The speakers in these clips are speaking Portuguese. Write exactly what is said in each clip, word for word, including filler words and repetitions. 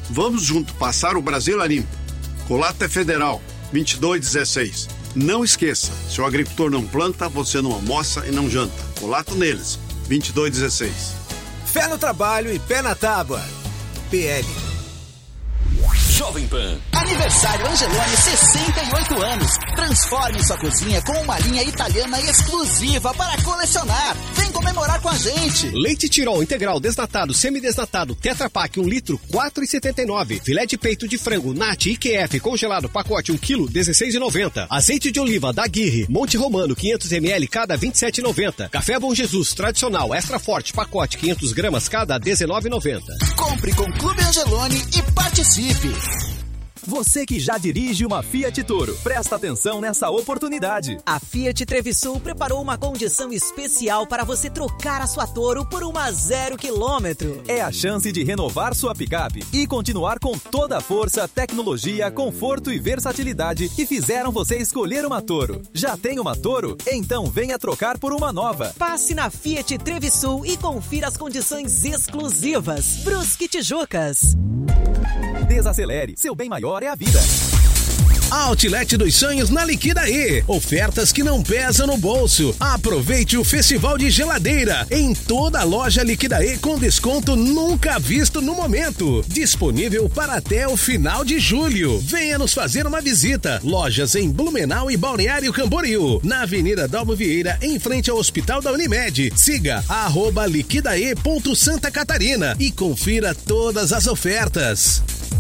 Vamos junto passar o Brasil a limpo. Colato é federal, vinte e dois dezesseis. Não esqueça, se o agricultor não planta, você não almoça e não janta. Colato neles, vinte e dois dezesseis. Fé no trabalho e pé na tábua. P L. Jovem Pan. Aniversário Angeloni, sessenta e oito anos. Transforme sua cozinha com uma linha italiana exclusiva para colecionar. Vem comemorar com a gente. Leite Tirol integral desnatado, semidesnatado, Tetra Pak um litro, quatro reais e setenta e nove centavos. Filé de peito de frango Nat I Q F congelado pacote um quilo, dezesseis reais e noventa centavos. Azeite de oliva da Aguirre, Monte Romano quinhentos mililitros cada vinte e sete reais e noventa centavos. Café Bom Jesus tradicional extra forte pacote quinhentas gramas cada dezenove reais e noventa centavos. Compre com Clube Angeloni e participe. Você que já dirige uma Fiat Toro, presta atenção nessa oportunidade. A Fiat Trevisul preparou uma condição especial para você trocar a sua Toro por uma zero quilômetro. É a chance de renovar sua picape e continuar com toda a força, tecnologia, conforto e versatilidade que fizeram você escolher uma Toro. Já tem uma Toro? Então venha trocar por uma nova. Passe na Fiat Trevisul e confira as condições exclusivas. Brusque Tijucas. Desacelere, seu bem maior é a vida. Outlet dos Sonhos na Liquida E. Ofertas que não pesam no bolso. Aproveite o festival de geladeira em toda a loja Liquida E com desconto nunca visto no momento. Disponível para até o final de julho. Venha nos fazer uma visita. Lojas em Blumenau e Balneário Camboriú. Na Avenida Dalmo Vieira, em frente ao Hospital da Unimed. Siga arroba liquidae ponto Santa Catarina e confira todas as ofertas.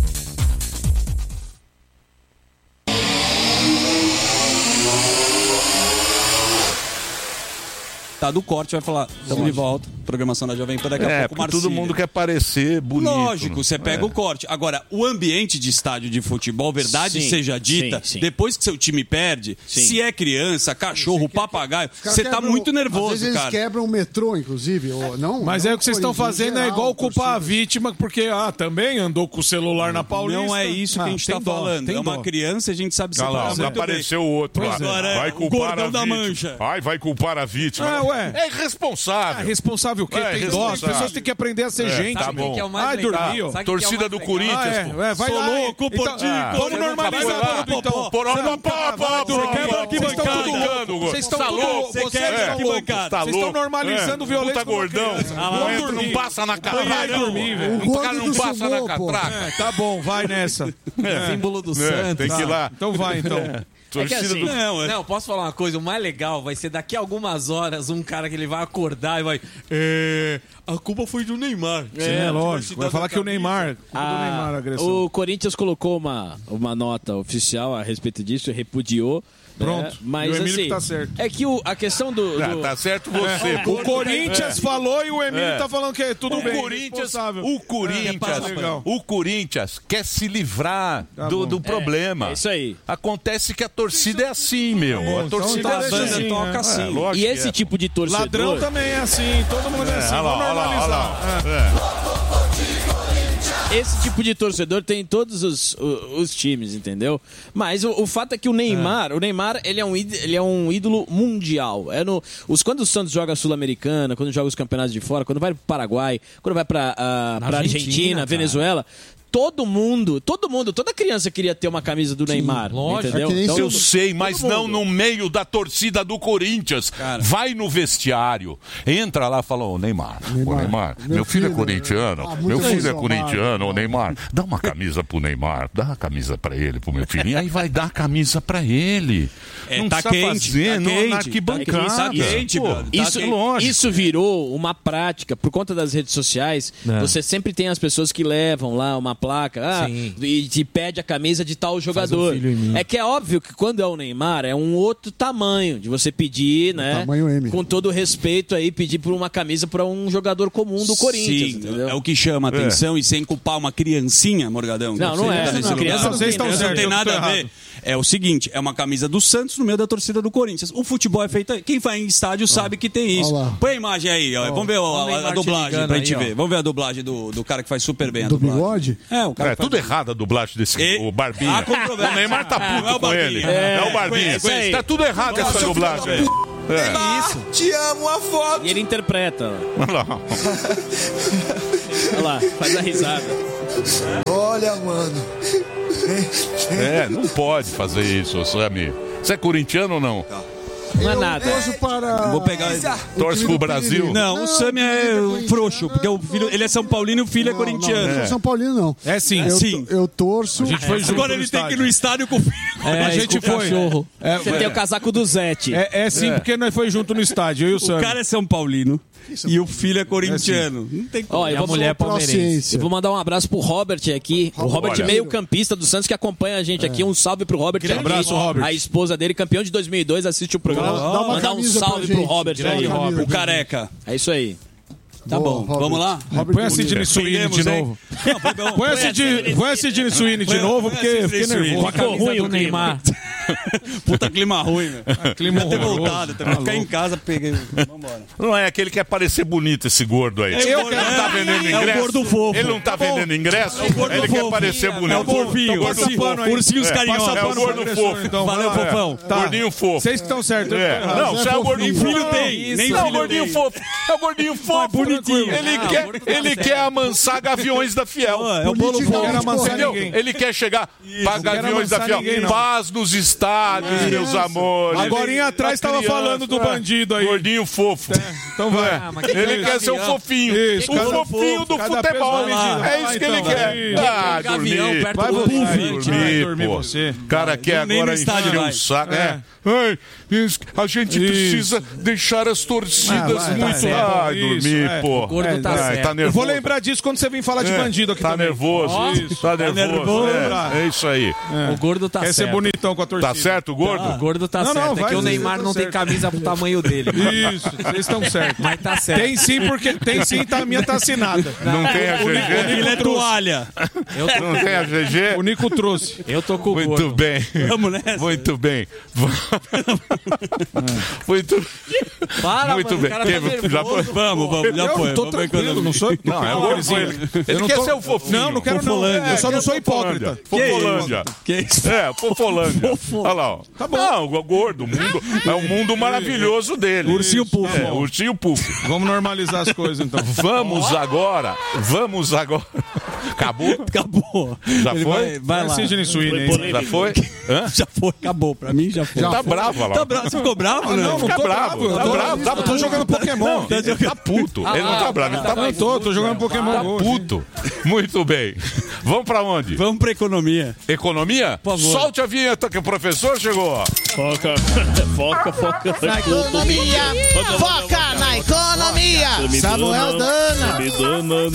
Tá do corte, vai falar, estamos de volta, programação da Jovem Pan, daqui a é, pouco, Marcílio. Todo mundo quer parecer bonito. Lógico, você pega é. o corte. Agora, o ambiente de estádio de futebol, verdade Sim, seja dita, sim, sim. depois que seu time perde, Sim. se é criança, cachorro, papagaio, você tá quebram, muito nervoso, às vezes cara. Eles quebram o metrô, inclusive. Ou, não, Mas não é o que vocês estão fazendo, geral, é igual culpar a vítima, porque ah, também andou com o celular na Paulista. Não é isso que ah, a gente tá dó, falando. É uma dó. criança, a gente sabe Olha lá, separar muito apareceu bem. o outro Pois lá. é. Vai O culpar gordão a da vítima. mancha. Ai, vai culpar a vítima. Ah, ué. É irresponsável. É responsável o quê? É, Tem dó. As responsável. pessoas têm que aprender a ser É, gente. tá bom. Que é o mais legal. Dormir, ó. Torcida do Corinthians. Ah, é, pô. é, vai Sou lá. louco por então, ti, ah, Corinthians. vamos normalizar Vai lá. tudo, então. Por onde não pode, Quebra aqui, vocês estão tudo louco. Vocês estão Tá tudo louco? louco. Você Vocês quer estão aqui loucos. bancada. Tá Vocês estão louco? normalizando É. violência. Puta gordão. Vamos Não, dormir. não passa na Vai catraca. dormir, velho. O cara não passa na catraca. É, tá bom, vai nessa. É. Símbolo do É, Santos. tem que ir lá. Então vai, então. É que assim, do... Não, é. não, posso falar uma coisa? O mais legal vai ser daqui a algumas horas um cara que ele vai acordar e vai. É, a culpa foi do Neymar. Sim, é, lógico. Vai falar que o Neymar. Culpa do Neymar, a agressão. O Corinthians colocou uma, uma nota oficial a respeito disso e repudiou. Pronto. É, mas E o Emílio assim, que tá certo. é que o, a questão do. do... Ah, tá certo você. É, o Corinthians É. falou e o Emílio É. tá falando que é tudo o bem. Corinthians, responsável. o Corinthians, É, legal. o Corinthians quer se livrar Tá do, bom. do problema. É, é isso aí. Acontece que a torcida é assim, meu. bom, a torcida então é tá assim. assim, toca né? assim. É, lógico E que esse é. tipo de torcedor. Ladrão também é assim, todo mundo é, assim. É, olha lá, Vamos olha lá, olha normalizar. lá. É. É. Esse tipo de torcedor tem em todos os, os, os times, entendeu? Mas o, o fato é que o Neymar, é. o Neymar, ele é um ídolo, ele é um ídolo mundial. É no, os, quando o Santos joga a Sul-Americana, quando joga os campeonatos de fora, quando vai pro Paraguai, quando vai pra, uh, pra Argentina, Argentina Venezuela, todo mundo, todo mundo, toda criança queria ter uma camisa do Sim, Neymar, lógico. Entendeu? É Então, eu sei, mas não no meio da torcida do Corinthians. Cara. Vai no vestiário, entra lá e fala, ô Neymar, Neymar, ô Neymar, meu, meu filho, filho é corintiano, ah, meu filho é corintiano, ô Neymar, dá uma camisa pro Neymar, dá a camisa pra ele, pro meu filho, e aí vai dar a camisa pra ele. É, não tá precisa quente, fazer tá no, quente, na arquibancada. Tá quente, Pô, brother, tá isso, quente. lógico. isso virou uma prática, por conta das redes sociais, é. você sempre tem as pessoas que levam lá uma placa, ah, e te pede a camisa de tal jogador. Um é que é óbvio que quando é o Neymar, é um outro tamanho de você pedir, né? Tamanho M. Com todo respeito aí, pedir por uma camisa para um jogador comum do Corinthians, Sim, entendeu? é o que chama a atenção, é. e sem culpar uma criancinha, Morgadão. Não, não é. Não, criança não, tem, não tem nada a ver. É o seguinte, é uma camisa do Santos no meio da torcida do Corinthians. O futebol é feito... Quem vai em estádio sabe que tem isso. Põe a imagem aí, ó. Vamos ver a, a dublagem pra gente aí, ver. Ó. Vamos ver a dublagem do, do cara que faz super bem a do dublagem. bigode? É, o cara é tudo errado a dublagem desse e... o Barbinha. Ah, o Neymar tá puto é, com ele. É, é o Barbinha. É tá tudo errado essa dublagem aí. É isso. Te amo, a foto. E ele interpreta. Olha lá. Olha lá, faz a risada. Ó, Olha, mano. É, não pode fazer isso, Sami. Você é corintiano ou não? Não é nada. Para... Vou pegar. Torce pro Brasil? Não, o Sami é frouxo, porque o filho, ele é São Paulino e o filho é corintiano. Não, não sou São Paulino, não. É sim. Eu, sim. Eu torço. A gente foi junto Agora no ele tem que ir estádio. no estádio com o filho. É, a gente foi. É, Você é. tem o casaco do Zete. É, é sim, é. porque nós foi junto no estádio, eu e o Sami. O cara é São Paulino e o filho é corintiano. É não tem como. Ó, eu vou, mulher palmeirense. Eu vou mandar um abraço pro Robert aqui. O Robert, Olha. meio campista do Santos, que acompanha a gente é. aqui. Um salve pro Robert. Um abraço, Robert. A esposa dele, campeão de dois mil e dois, assiste o programa. Oh, mandar um salve pro Robert aí, Robert. O careca. É isso aí. Tá Boa, bom, Robert. vamos lá? Põe a Sidney Sweeney de novo. Põe a Sidney Sweeney de novo, porque fiquei nervoso. Com a camisa do Neymar. Puta clima ruim, meu. Clima ter voltado, também. Ficar em casa, peguei. Vambora. Não é aquele que quer parecer bonito, esse gordo aí. É, Eu gordo, ele não tá vendendo é, ingresso. É o gordo fofo. Ele não tá vendendo ingresso. É o gordo ele fofo. quer parecer bonito. É o fofinho. Gordo fofo. Ursinhos carinhosos. É o gordo fofo. Então. Valeu, fofão. Tá. Gordinho fofo. Vocês que estão certos. É. Não, você é o gordinho fofo. Nem filho tem. Nem não, filho gordinho tem. fofo. É o gordinho fofo. Bonitinho. Ele quer, ele quer amansar gaviões da Fiel. É o bolo fofo. Ele quer chegar para gaviões da Fiel. Paz nos estádios, meus amores. Agorinha atrás estava falando do bandido aí. Gordinho fofo. Então vai. Ele quer ser o fofinho. Isso, o fofinho do futebol. É isso que ele quer. Ah, dormir. Vai dormir você. O cara quer agora encher o saco. É. Ai, a gente precisa deixar as torcidas muito. Ai, dormir, pô. O gordo tá certo. Eu vou lembrar disso quando você vir falar de bandido aqui também. Tá nervoso. Tá nervoso. É isso aí. O gordo tá certo. Quer ser bonitão com a torcida. Tá certo o gordo? O gordo tá certo. É que o Neymar não tem camisa pro tamanho dele. Isso, vocês estão certos. Mas tá certo. Tem sim, porque tem sim, tá, a minha tá assinada. Não tem a G G. Ele é toalha. Não tem a G G. O Nico trouxe. Eu tô com o gordo. Muito bem. Vamos nessa. Muito bem. Muito Para, Muito mano, bem. O cara tá já foi? Vamos, vamos, já foi. Eu tô Vamos tranquilo, não sou Não, é o gordo. Ele, ele não quer tô... ser o fofinho. Não, não quero não. É, eu só não sou hipócrita. Fofolândia. Que isso? É, Fofolândia. Olha lá, ó. Tá bom. Não, o gordo, o mundo, é um mundo maravilhoso dele. Ursinho Pufo. É, ursinho Pufo. Vamos normalizar as coisas, então. Vamos agora, vamos agora. Acabou? Acabou. Já Ele foi? Vai, vai lá. Sidney Sweeney. Já foi? Hã? Já foi, acabou. Pra mim já foi. Já tá foi. bravo, olha lá. Tá bravo. Você ficou bravo, Ah, né? não, não Fica tô bravo. bravo. Tá Eu tô- bravo. Tá eu tô jogando Pokémon. Não, ele tá puto. Ele não tá bravo, ele tá Eu tô, tô jogando Pokémon Tá hoje. puto. Muito bem. Vamos pra onde? Vamos pra economia. Economia? Por favor. Solte a vinheta que o professor chegou. Foca, foca, foca. Na economia, foca na economia. Samuel Dana. Me dando.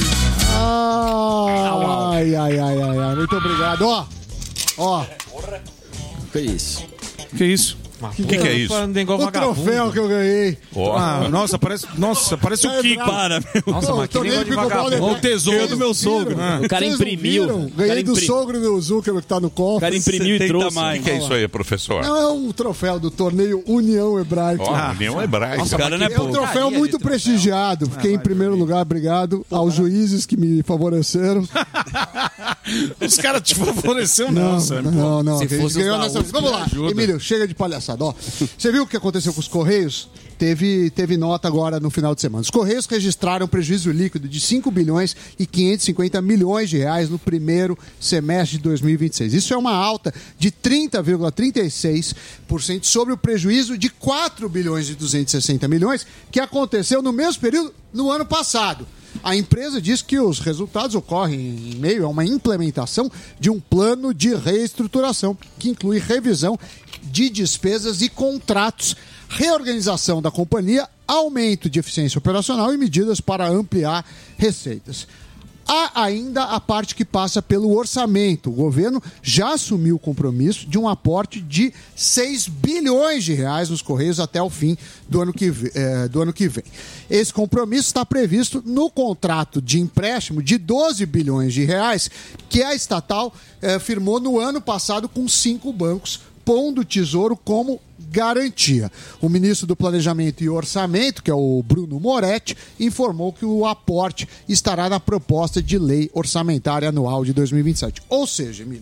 Ai, ai, ai, ai, ai. Muito obrigado. Ó, ó. Que isso? Que isso? O que, que é isso? O troféu que eu ganhei. Ó. Ah, nossa, parece, nossa, parece o Kiko. Para, meu. Nossa, mas que negócio de vagabundo. Olha o tesouro do meu sogro. O cara Vocês não imprimiu. viram? O Ganhei cara do impri- sogro do Zuckerberg que tá no O cofre. cara imprimiu e setenta trouxe. O que, que é isso aí, professor? Não, é um troféu do torneio União Hebraica. Ó, União Hebraica. Esse cara não é É um troféu muito prestigiado. Fiquei em primeiro lugar, obrigado aos juízes que me favoreceram. Os caras te favoreceram, não, Não, Sandro. não, não. Se Eles fosse os ganhou da nessa- U S P, Vamos lá, ajuda. Emílio, chega de palhaçada. Ó, você viu o que aconteceu com os Correios? Teve, teve nota agora no final de semana. Os Correios registraram prejuízo líquido de cinco bilhões e quinhentos e cinquenta milhões de reais no primeiro semestre de dois mil e vinte e seis. Isso é uma alta de trinta vírgula trinta e seis por cento sobre o prejuízo de quatro bilhões e duzentos e sessenta milhões que aconteceu no mesmo período no ano passado. A empresa diz que os resultados ocorrem em meio a uma implementação de um plano de reestruturação que inclui revisão de despesas e contratos, reorganização da companhia, aumento de eficiência operacional e medidas para ampliar receitas. Há ainda a parte que passa pelo orçamento. O governo já assumiu o compromisso de um aporte de seis bilhões de reais nos Correios até o fim do ano que, eh, do ano que vem. Esse compromisso está previsto no contrato de empréstimo de doze bilhões de reais que a estatal eh, firmou no ano passado com cinco bancos, pondo o Tesouro como garantia. O ministro do Planejamento e Orçamento, que é o Bruno Moretti, informou que o aporte estará na proposta de lei orçamentária anual de dois mil e vinte e sete. Ou seja, Emílio,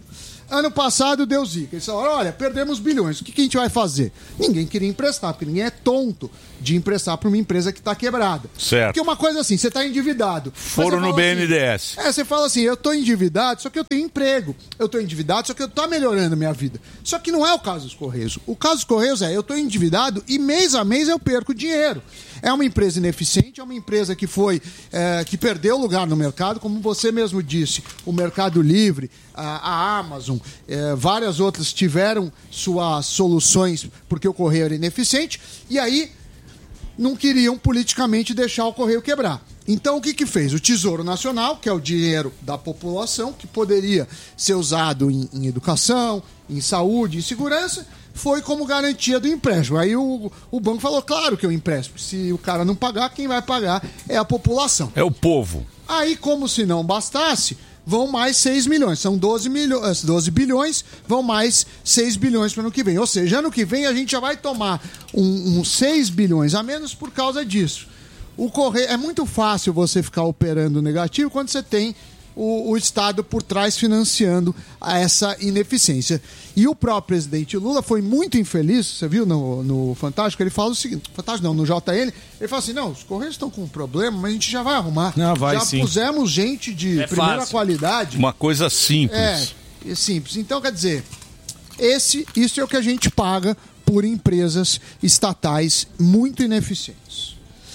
Ano passado deu zica. Eles falaram, olha, perdemos bilhões. O que, que a gente vai fazer? Ninguém queria emprestar, porque ninguém é tonto de emprestar para uma empresa que está quebrada. Certo. Porque uma coisa assim, você está endividado. Foram no B N D E S. Assim, é, você fala assim, eu estou endividado, só que eu tenho emprego. Eu estou endividado, só que eu estou melhorando a minha vida. Só que não é o caso dos Correios. O caso dos Correios é, eu estou endividado e mês a mês eu perco dinheiro. É uma empresa ineficiente, é uma empresa que foi, é, que perdeu lugar no mercado, como você mesmo disse, o Mercado Livre, a, a Amazon, é, várias outras tiveram suas soluções porque o Correio era ineficiente, e aí não queriam politicamente deixar o Correio quebrar. Então o que que fez? O Tesouro Nacional, que é o dinheiro da população, que poderia ser usado em, em educação, em saúde, em segurança, foi como garantia do empréstimo. Aí o, o banco falou, claro que eu empresto. Se o cara não pagar, quem vai pagar é a população. É o povo. Aí, como se não bastasse, vão mais seis milhões. São doze, milhões, doze bilhões, vão mais seis bilhões para o ano que vem. Ou seja, ano que vem a gente já vai tomar uns um, seis bilhões a menos por causa disso. O Correio, é muito fácil você ficar operando negativo quando você tem o, o Estado por trás financiando essa ineficiência. E o próprio presidente Lula foi muito infeliz, você viu no, no Fantástico, ele fala o seguinte, Fantástico não, no J N, ele fala assim, não, os Correios estão com um problema, mas a gente já vai arrumar. Não, vai, já sim. pusemos gente de É primeira fácil. qualidade. Uma coisa simples. É, é simples. Então, quer dizer, esse, isso é o que a gente paga por empresas estatais muito ineficientes.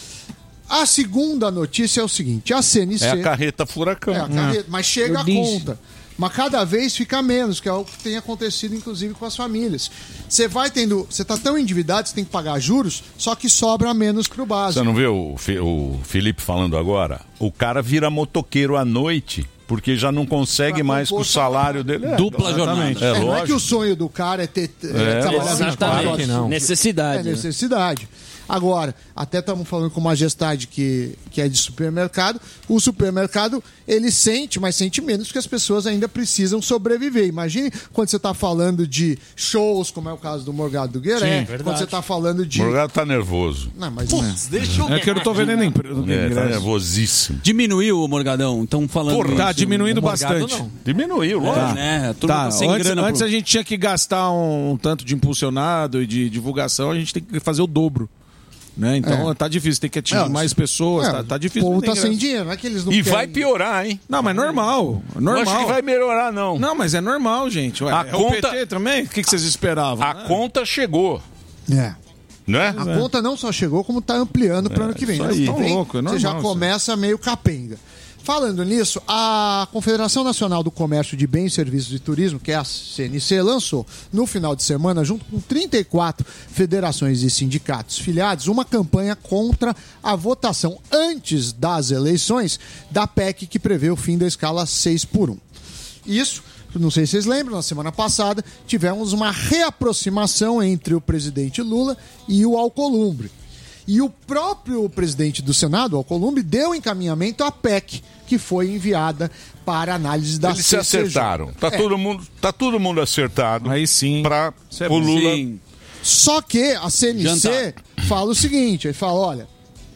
A segunda notícia é o seguinte, a C N C... É a carreta furacão. É a carreta, mas chega Eu a disse. conta. Mas cada vez fica menos, que é o que tem acontecido, inclusive, com as famílias. Você vai tendo... Você está tão endividado, você tem que pagar juros, só que sobra menos para o básico. Você não vê o, Fi- o Felipe falando agora? O cara vira motoqueiro à noite, porque já não consegue Pra mais com o compor salário dele. É, Dupla exatamente. jornada. É, É, não é lógico. que o sonho do cara é ter é, É, trabalhar vinte e quatro horas. Não. Necessidade, É né? necessidade. Agora, até estamos falando com Majestade, que, que é de supermercado. O supermercado, ele sente, mas sente menos, porque as pessoas ainda precisam sobreviver. Imagine quando você está falando de shows, como é o caso do Morgado do Gueré. Sim, verdade. Quando você está falando de... O Morgado tá nervoso. Não, mas Putz, deixa eu... É que eu não tô vendendo emprego. É, tá nervosíssimo. Diminuiu o Morgadão, estão falando Porra, tá isso. diminuindo O Morgado, bastante. não. Diminuiu, lógico. É, né? A turma Tá, tá sem antes, grana. antes pro- a gente tinha que gastar um, um tanto de impulsionado e de divulgação, a gente tem que fazer o dobro. Né? Então É. tá difícil, tem que atingir É, mais pessoas, é, tá, tá o difícil. povo vender tá sem ingresso. dinheiro, não é que eles não E querem... vai piorar, hein? Não, mas normal. Não normal. acho que vai melhorar, não. Não, mas é normal, gente. Ué, A é conta- o P T também? O que, que vocês esperavam? A né? conta chegou, É. né? A conta não só chegou, como está ampliando para o ano que vem. isso Ano aí. que Tá vem, louco, é você já normal, começa meio capenga. Falando nisso, a Confederação Nacional do Comércio de Bens, Serviços e Turismo, que é a C N C, lançou no final de semana, junto com trinta e quatro federações e sindicatos filiados, uma campanha contra a votação antes das eleições da P E C que prevê o fim da escala seis por um. Isso, não sei se vocês lembram, na semana passada tivemos uma reaproximação entre o presidente Lula e o Alcolumbre. E o próprio presidente do Senado, o Alcolumbre, deu encaminhamento à P E C, que foi enviada para análise da Eles se C C J. acertaram. Tá, É. todo mundo, tá todo mundo acertado. Aí sim. Pra é o bom. Lula. Sim. Só que a C N C Jantar. fala o seguinte, ele fala, olha,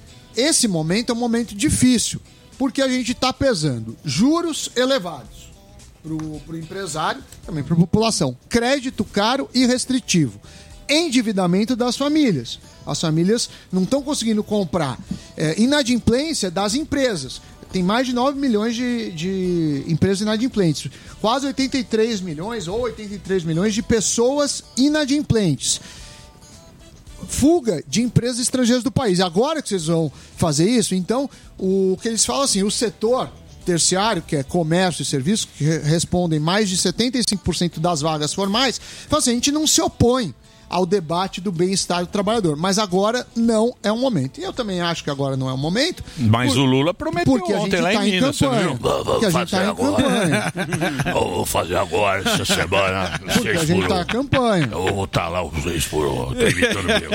esse momento é um momento difícil, porque a gente está pesando juros elevados para o empresário, também para a população, crédito caro e restritivo, endividamento das famílias. As famílias não estão conseguindo comprar. É, inadimplência das empresas. Tem mais de nove milhões de, de empresas inadimplentes. Quase oitenta e três milhões ou oitenta e três milhões de pessoas inadimplentes. Fuga de empresas estrangeiras do país. Agora que vocês vão fazer isso, então, o que eles falam assim, o setor terciário, que é comércio e serviços, que re- respondem mais de setenta e cinco por cento das vagas formais, fala assim, a gente não se opõe ao debate do bem-estar do trabalhador, mas agora não é um momento. E eu também acho que agora não é um momento. Mas por- o Lula prometeu porque a ontem gente lá tá em Minas, você campanha. viu? Porque a gente tá em campanha. Eu vou fazer agora, essa semana. Porque a gente tá em campanha. Eu vou estar lá os seis por um, tô imitando mesmo.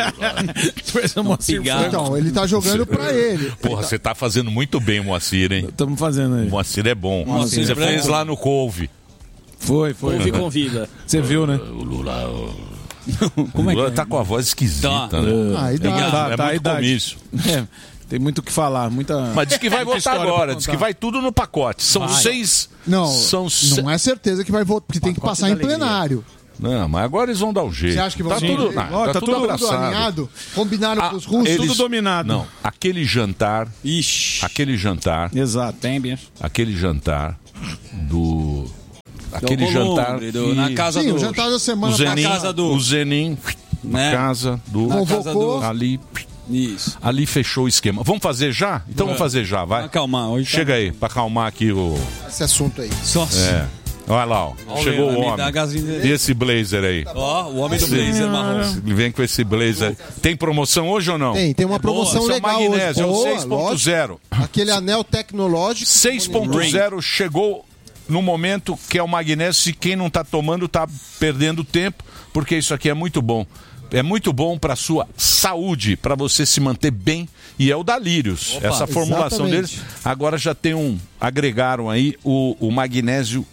Então, ele tá jogando pra ele. Porra, você tá fazendo muito bem, Moacir, hein? Estamos fazendo aí. O Moacir é bom. Moacir Você é fez bom. lá no Couve. Foi, foi. Couve convida. Você viu, né? O Lula... Como é o Lula que tá com a voz esquisita, Tá. né? Ah, a idade. É, Tá, é tá, a muito idade. comício. É. Tem muito o que falar, muita... Mas diz que vai muita votar história agora, pra diz que contar. vai tudo no pacote. São Vai. seis... Não, são não é certeza que vai votar, porque tem que passar em plenário. Não, mas agora eles vão dar um jeito. Você acha que vão tá sim. tudo, Sim. não, Ó, tá tá tudo tudo abraçado. alinhado? Combinaram Ah, com os russos? eles- Tudo dominado. Não, aquele jantar... Ixi. Aquele jantar... Exato. Tem, bicho. Aquele jantar do... Aquele Do jantar... Colombre, do- na casa Sim, do... o jantar da semana o Zenin, na casa do- o Zenin, na Né? casa do... Na casa do- Ali... Isso. Ali fechou o esquema. Vamos fazer já? Então vamos fazer já, vai. Acalmar. Hoje tá- Chega aí, pra acalmar aqui o... Esse assunto aí. Só É. Olha lá, ó. Olha Chegou o o homem da homem. gasolina. E esse blazer aí? Ó, o homem do blazer marrom. Ele vem com esse blazer. Tem promoção hoje ou não? Tem, tem uma promoção Esse legal é o magnésio, hoje. é o Boa, seis ponto zero. Aquele anel tecnológico. seis ponto zero chegou no momento que é o magnésio. Se quem não está tomando está perdendo tempo, porque isso aqui é muito bom. É muito bom para sua saúde, para você se manter bem. E é o da Lírios. Opa, Essa formulação exatamente. deles. Agora já tem um. Agregaram aí o, o magnésio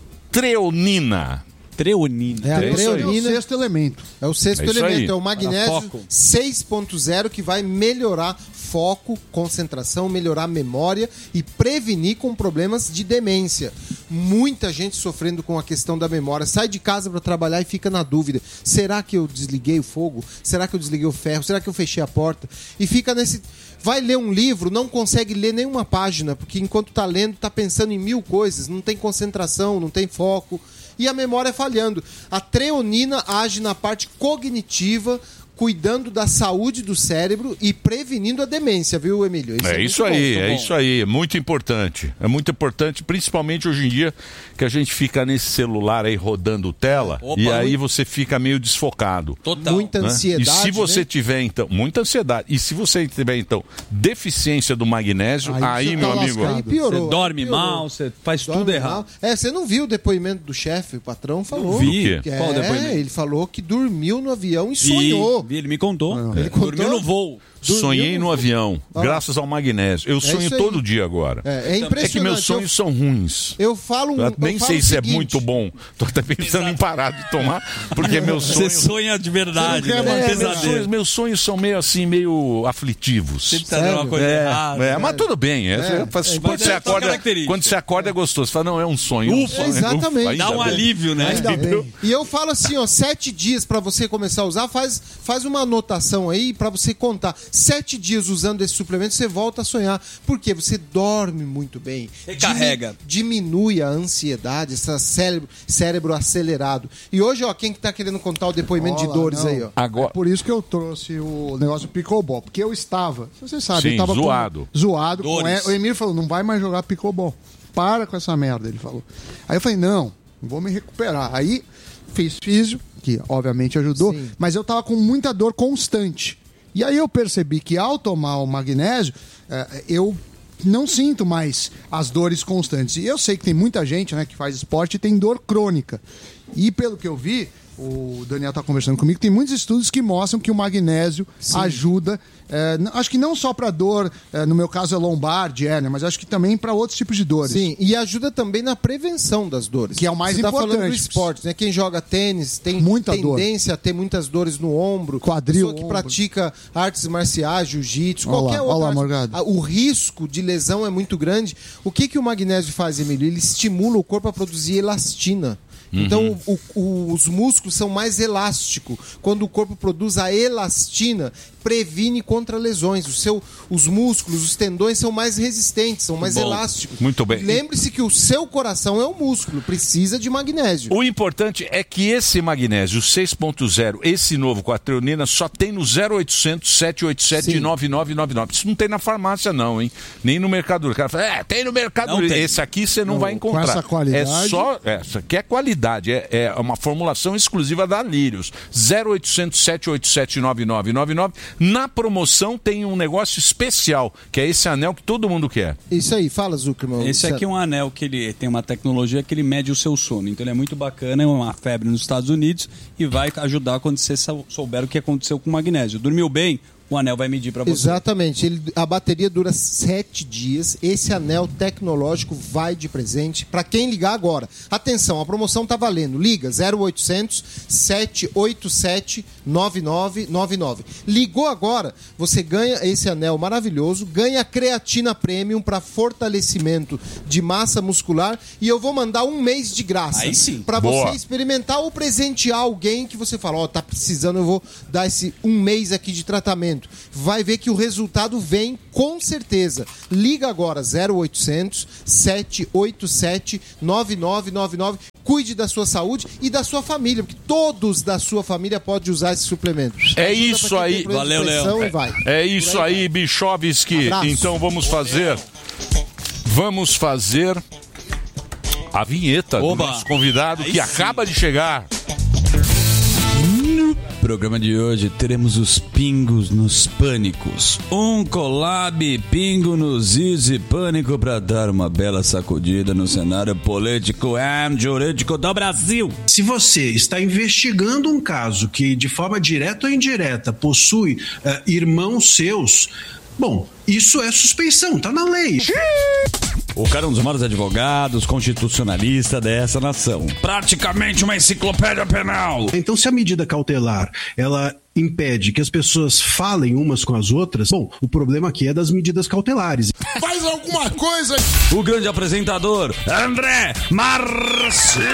treonina. Treonina. É a É isso aí. treonina. É o sexto elemento. É o sexto É isso elemento. aí. É o Para magnésio foco. seis ponto zero que vai melhorar foco, concentração, melhorar a memória e prevenir com problemas de demência. Muita gente sofrendo com a questão da memória. Sai de casa para trabalhar e fica na dúvida. Será que eu desliguei o fogo? Será que eu desliguei o ferro? Será que eu fechei a porta? E fica nesse... Vai ler um livro, não consegue ler nenhuma página, porque enquanto está lendo, está pensando em mil coisas, não tem concentração, não tem foco, e a memória falhando. A treonina age na parte cognitiva, cuidando da saúde do cérebro e prevenindo a demência, viu, Emílio? É muito isso bom, aí, muito é bom. isso aí, é muito importante. É muito importante, principalmente hoje em dia, que a gente fica nesse celular aí rodando tela Opa, e aí muito- você fica meio desfocado. Total. Muita né? ansiedade, E se você né? tiver, então, muita ansiedade. E se você tiver, então, deficiência do magnésio, aí, Aí você meu tá amigo. lascado. Aí piorou, Você dorme aí piorou. mal, você faz Dorme tudo mal. errado. É, você não viu o depoimento do chefe, o patrão falou. Vi. Do quê? Que Qual o é, depoimento? ele falou que dormiu no avião e Vi, sonhou. vi, ele me contou. Ele Dormiu contou? no voo. Sonhei no avião, Ah. graças ao magnésio. Eu sonho isso aí. todo dia agora. É, é É impressionante. que meus sonhos são ruins. Eu falo um, Eu eu nem falo sei o se é seguinte, muito bom. Tô até pensando em parar de tomar, porque meus Você sonhos. sonha de verdade, Você não né? quer Um mais- É, meus, pesadelo. sonhos, meus sonhos são meio assim, meio aflitivos. Sempre tá dando uma coisa É, errada. é, mas tudo bem. É, É, faz- é, quando, mas você é só acorda, característica. quando você acorda é gostoso. Você fala, não, é um sonho. Ufa, um sonho. exatamente. ainda Dá um bem. alívio, né? Ainda Entendeu? bem. E eu falo assim, ó, sete dias pra você começar a usar, faz, faz uma anotação aí pra você contar. Sete dias usando esse suplemento, você volta a sonhar. Por quê? Você dorme muito bem. Recarrega. Dimi- diminui a ansiedade, esse cérebro, cérebro acelerado. E hoje, ó, quem que tá querendo contar o depoimento de Olha, dores não. aí, ó? Agora, É por isso que eu trouxe o negócio do pickleball, porque eu estava, você sabe, Sim, eu estava zoado. Com, zoado. Com Dores. o Emílio falou, não vai mais jogar pickleball. Para com essa merda, ele falou. Aí eu falei, não, vou me recuperar. Aí fiz físio, que obviamente ajudou, Sim. mas eu tava com muita dor constante. E aí eu percebi que ao tomar o magnésio, eh, eu não sinto mais as dores constantes. E eu sei que tem muita gente, né, que faz esporte e tem dor crônica. E pelo que eu vi, o Daniel está conversando comigo, tem muitos estudos que mostram que o magnésio Sim. ajuda, é, n- acho que não só para dor, é, no meu caso é lombar, de hérnia, mas acho que também para outros tipos de dores. Sim, e ajuda também na prevenção das dores. Que é o mais Você tá importante. falando do esporte, né? Quem joga tênis tem Muita dor. tendência a ter muitas dores no ombro. Quadril, Pessoa que ombro. pratica artes marciais, jiu-jitsu, Olha qualquer lá, outra olha lá, arte. Morgado. Ah, o risco de lesão é muito grande. O que, que o magnésio faz, Emílio? Ele estimula o corpo a produzir elastina. Então, o- o- os músculos são mais elásticos. Quando o corpo produz a elastina, previne contra lesões. O seu, os músculos, os tendões são mais resistentes, são mais Bom, elásticos. muito bem. Lembre-se que o seu coração é um músculo, precisa de magnésio. O importante é que esse magnésio seis ponto zero, esse novo com a treonina, só tem no zero oitocentos, sete oito sete, nove nove nove nove. Isso não tem na farmácia não, hein? Nem no Mercado Livre. O cara fala, é, tem no Mercado Não Livre. tem. Esse aqui você não, Não, vai com encontrar. essa qualidade. É só, é, isso aqui é qualidade, é, é uma formulação exclusiva da Lírios. zero oitocentos, sete oito sete, nove nove nove nove. Na promoção tem um negócio especial, que é esse anel que todo mundo quer. Isso aí, fala, Zuckerman. Esse aqui é um anel que ele tem uma tecnologia que ele mede o seu sono. Então ele é muito bacana, é uma febre nos Estados Unidos e vai ajudar quando você sou- souber o que aconteceu com o magnésio. Dormiu bem? o anel vai medir para você. Exatamente. Ele, a bateria dura sete dias. Esse anel tecnológico vai de presente para quem ligar agora. Atenção, a promoção tá valendo. Liga zero oitocentos, sete oito sete, nove nove nove nove. Ligou agora, você ganha esse anel maravilhoso, ganha creatina premium para fortalecimento de massa muscular e eu vou mandar um mês de graça. Aí sim. Para você experimentar ou presentear alguém que você fala, ó, oh, tá precisando, eu vou dar esse um mês aqui de tratamento. Vai ver que o resultado vem com certeza. Liga agora zero oitocentos, sete oito sete, nove nove nove nove. Cuide da sua saúde e da sua família, porque todos da sua família podem usar esse suplemento. É isso aí. Valeu, Léo. É, é isso aí, Bichovski. Então vamos fazer... Vamos fazer a vinheta Oba. do nosso convidado aí que sim. acaba de chegar. No programa de hoje teremos os pingos nos pânicos. Um collab pingo nos Easy Pânico para dar uma bela sacudida no cenário político e jurídico do Brasil. Se você está investigando um caso que de forma direta ou indireta possui uh, irmãos seus, bom, isso é suspeição, tá na lei. O cara é um dos maiores advogados constitucionalistas dessa nação. Praticamente uma enciclopédia penal. Então, se a medida cautelar, ela impede que as pessoas falem umas com as outras, bom, o problema aqui é das medidas cautelares. Faz alguma coisa! O grande apresentador, André Marcília!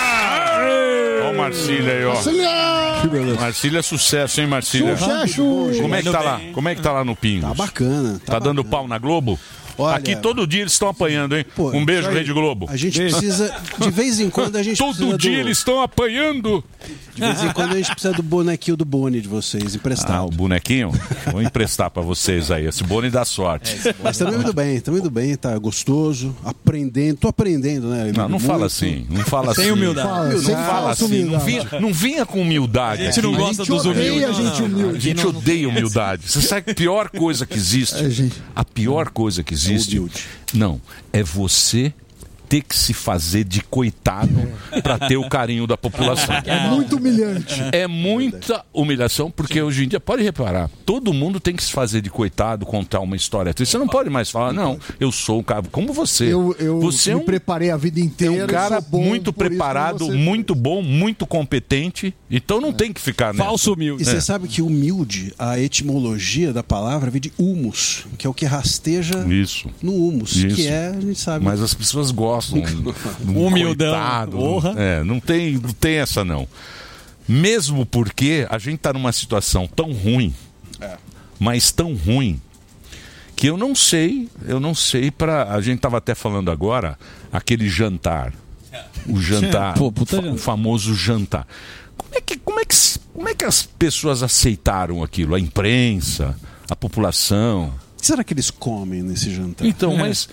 Ó o Marcília aí, ó. Marcília! Marcília é sucesso, hein, Marcília? Sucesso! Como é que tá lá? Como é que tá lá no Pingos? Tá bacana. Tá, tá dando pau na Globo? Olha, aqui todo dia eles estão apanhando, hein? Pô, um beijo, Rede Globo. A gente precisa, de vez em quando a gente todo precisa dia do... eles estão apanhando. De vez em quando a gente precisa do bonequinho do Boni de vocês, emprestado. Ah, o bonequinho? Vou emprestar pra vocês aí. Esse Boni dá sorte. É, Mas estamos indo bem, estamos indo bem, tá gostoso, aprendendo, tô aprendendo, né? Não, não muito. fala assim, não fala Sem assim. humildade. Fala, não sem fala assim, humildade. não vinha, não vinha com humildade. A gente não gosta dos humildes. A gente humilde. A gente odeia humildade. Você sabe que a pior coisa que existe? A pior coisa que existe... Não, é você ter que se fazer de coitado para ter o carinho da população. É muito humilhante. É muita humilhação, porque hoje em dia, pode reparar, todo mundo tem que se fazer de coitado, contar uma história triste. Você não pode mais falar, não, eu sou um cara como você. Eu, eu você me é um, preparei a vida inteira. É um cara bom, muito preparado, muito bom, muito competente. Então não é. tem que ficar nessa. Falso humilde. E você é. sabe que humilde, a etimologia da palavra vem de humus, que é o que rasteja Isso. no humus, Isso. que é, a gente sabe. Mas as pessoas gostam. Um Humildão. Coitado, é, não tem, não tem essa não. Mesmo porque a gente tá numa situação tão ruim, é. mas tão ruim, que eu não sei, eu não sei para a gente tava até falando agora, aquele jantar, o jantar, Pô, puta o famoso jantar. Como é que, como é que, como é que as pessoas aceitaram aquilo? A imprensa, a população? O que será que eles comem nesse jantar? Então, mas...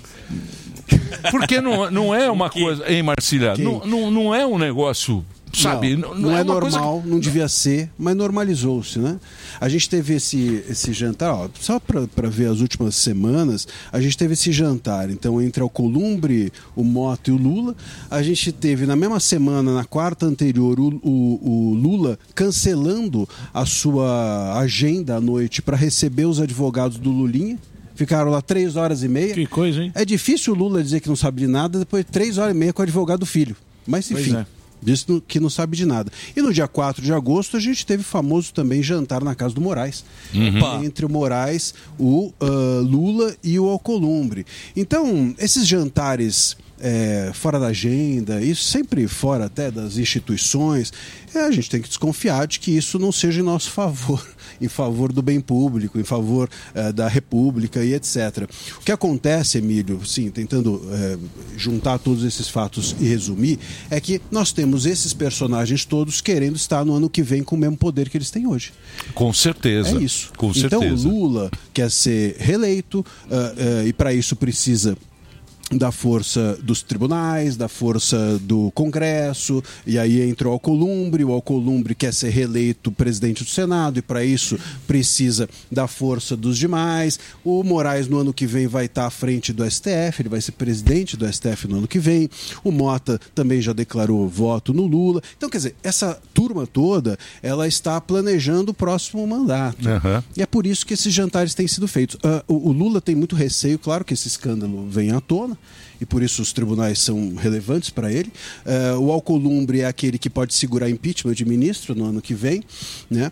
Porque não, não é uma coisa... Hein, Marcília? Não, não, não é um negócio... Sabe? Não, não, não é, é normal, que... não devia ser, mas normalizou-se, né? A gente teve esse, esse jantar, ó, só para ver as últimas semanas, a gente teve esse jantar, então, entre Alcolumbre, o Mota e o Lula. A gente teve, na mesma semana, na quarta anterior, o, o, o Lula cancelando a sua agenda à noite para receber os advogados do Lulinha. Ficaram lá três horas e meia. Que coisa, hein? É difícil o Lula dizer que não sabe de nada depois de três horas e meia com o advogado do filho. Mas, enfim, é. disse que não sabe de nada. E no dia quatro de agosto, a gente teve o famoso também jantar na casa do Moraes. Uhum. Entre o Moraes, o uh, Lula e o Alcolumbre. Então, esses jantares... É, fora da agenda, isso sempre fora até das instituições, é, a gente tem que desconfiar de que isso não seja em nosso favor, em favor do bem público, em favor é, da República e etcétera. O que acontece, Emílio, sim, tentando é, juntar todos esses fatos e resumir, é que nós temos esses personagens todos querendo estar no ano que vem com o mesmo poder que eles têm hoje. Com certeza. É isso. Com então, certeza. Lula quer ser reeleito uh, uh, e para isso precisa da força dos tribunais, da força do Congresso, e aí entra o Alcolumbre, o Alcolumbre quer ser reeleito presidente do Senado, e para isso precisa da força dos demais. O Moraes no ano que vem vai estar à frente do S T F, ele vai ser presidente do S T F no ano que vem. O Mota também já declarou voto no Lula. Então, quer dizer, essa turma toda, ela está planejando o próximo mandato. Uhum. E é por isso que esses jantares têm sido feitos. Uh, o, o Lula tem muito receio, claro que esse escândalo vem à tona, e por isso os tribunais são relevantes para ele. Uh, o Alcolumbre é aquele que pode segurar impeachment de ministro no ano que vem, né?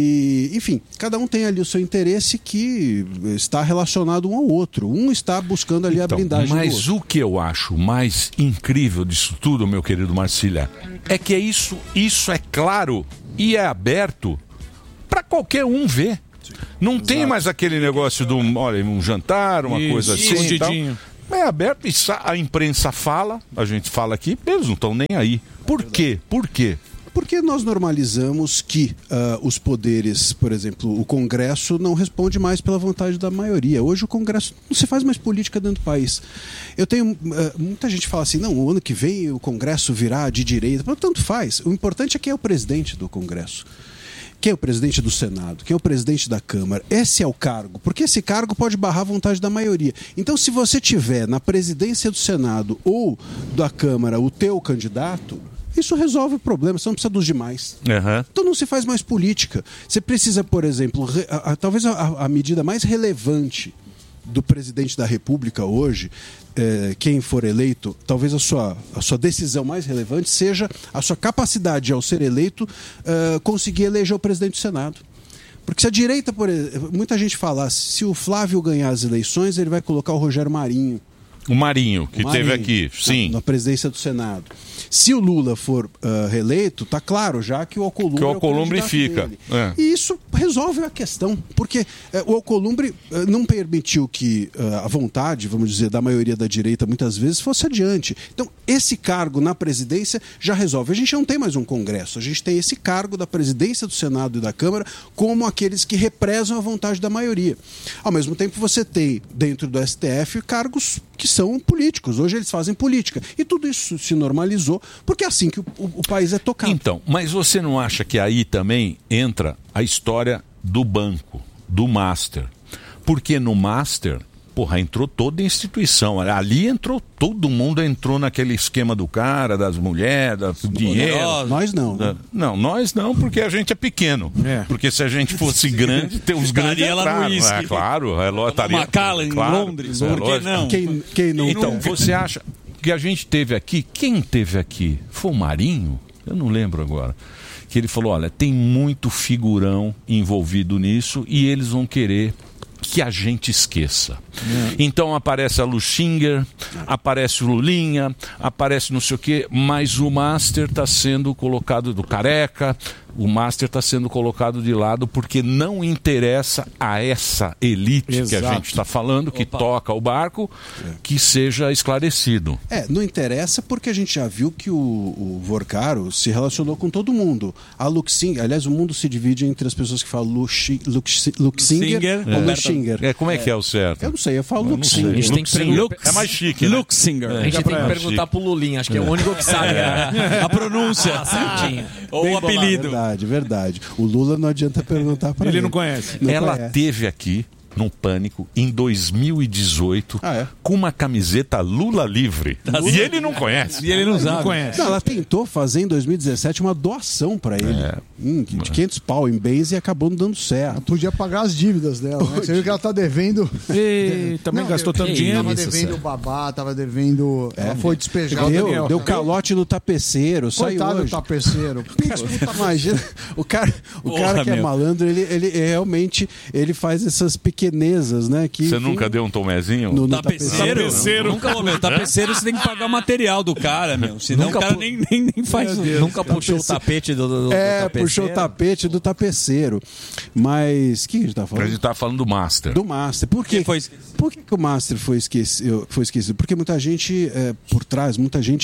E, enfim, cada um tem ali o seu interesse que está relacionado um ao outro. Um está buscando ali então, a blindagem mas do outro. o que eu acho mais incrível disso tudo, meu querido Marcília, é que é isso, isso é claro e é aberto para qualquer um ver. Não Exato. Tem mais aquele negócio de um, olha, um jantar, uma isso, coisa assim e tal. É aberto e a imprensa fala, a gente fala aqui, eles não estão nem aí. Por quê? Por quê? Porque nós normalizamos que uh, os poderes, por exemplo, o Congresso não responde mais pela vontade da maioria. Hoje o Congresso não se faz mais política dentro do país. Eu tenho uh, muita gente fala assim, não, o ano que vem o Congresso virá de direita. Mas tanto faz. O importante é quem é o presidente do Congresso. Quem é o presidente do Senado? Quem é o presidente da Câmara? Esse é o cargo, porque esse cargo pode barrar a vontade da maioria. Então, se você tiver na presidência do Senado ou da Câmara o teu candidato, isso resolve o problema, você não precisa dos demais. Uhum. Então não se faz mais política. Você precisa, por exemplo, re, a, a, talvez a, a medida mais relevante do presidente da República hoje, é, quem for eleito, talvez a sua, a sua decisão mais relevante seja a sua capacidade, ao ser eleito, é, conseguir eleger o presidente do Senado. Porque se a direita, por exemplo, muita gente fala, se o Flávio ganhar as eleições, ele vai colocar o Rogério Marinho. O Marinho, que o Marinho, teve aqui, sim. Na, na presidência do Senado. Se o Lula for uh, reeleito, tá claro já que o Alcolumbre, que o Alcolumbre é o fica. É. E isso resolve a questão, porque uh, o Alcolumbre uh, não permitiu que uh, a vontade, vamos dizer, da maioria da direita muitas vezes fosse adiante. Então, esse cargo na presidência já resolve. A gente não tem mais um Congresso, a gente tem esse cargo da presidência do Senado e da Câmara como aqueles que represam a vontade da maioria. Ao mesmo tempo, você tem, dentro do S T F, cargos que são políticos. Hoje eles fazem política. E tudo isso se normalizou, porque é assim que o, o, o país é tocado. Então, mas você não acha que aí também entra a história do banco, do Master? Porque no Master, porra, entrou toda a instituição. Ali entrou, todo mundo entrou naquele esquema do cara, das mulheres, do dinheiro. Nós, nós não. Né? Não, nós não, porque a gente é pequeno. É. Porque se a gente fosse grande, tem os grandes entraram. É, claro, é lógico. Macallan, em claro, Londres, é, por que não? Quem, quem não? Então, você acha que a gente teve aqui, quem teve aqui? Foi o Marinho? Eu não lembro agora. Que ele falou, olha, tem muito figurão envolvido nisso e eles vão querer que a gente esqueça. É. Então aparece a Luxinger, aparece o Lulinha, aparece não sei o quê, mas o Master está sendo colocado do Careca, o Master está sendo colocado de lado porque não interessa a essa elite Exato. Que a gente está falando, que Opa. Toca o barco, é. Que seja esclarecido. É, não interessa porque a gente já viu que o, o Vorcaro se relacionou com todo mundo. A Luxinger, aliás, o mundo se divide entre as pessoas que falam Luxi, Luxi, Luxinger ou Luxinger. É, como é, é que é o certo? Eu não sei, eu falo Luxinger. A gente tem que perguntar... É mais chique, né? Luxinger. A gente tem que perguntar pro Lulinha, acho que é o único que sabe a, a pronúncia certinha. Ou o apelido. Verdade, verdade. O Lula não adianta perguntar para ele. Ele não conhece. Não Ela conhece. Teve aqui no Pânico em dois mil e dezoito ah, é? Com uma camiseta Lula livre. Tá e ele não conhece. E ele não sabe. Não conhece. Não, ela tentou fazer em dois mil e dezessete uma doação para ele. É. Hum, de quinhentos pau em bens e acabou não dando certo. Ela podia pagar as dívidas dela, né? Você viu que ela tá devendo. E também não, gastou tanto dinheiro. Tava devendo o babá, tava devendo. É, ela foi despejada. Deu, deu calote no tapeceiro. Coitado saiu hoje. do tapeceiro. Cara, imagina, o cara, o Porra, cara que meu. é malandro, ele, ele realmente ele faz essas pequenas né? Que, você nunca deu um tomezinho? No, no tapeceiro? tapeceiro. Nunca, meu, tapeceiro você tem que pagar o material do cara, meu. Senão nunca o cara pu... nem, nem, nem faz isso. Nunca puxou o tapete do, do, do É, tapeceiro. puxou o tapete do tapeceiro. Mas, o que a gente tá falando? A gente tá falando do Master. Do Master. Por que, foi Por que, que o Master foi esquecido? Foi esquecido? Porque muita gente, é, por trás, muita gente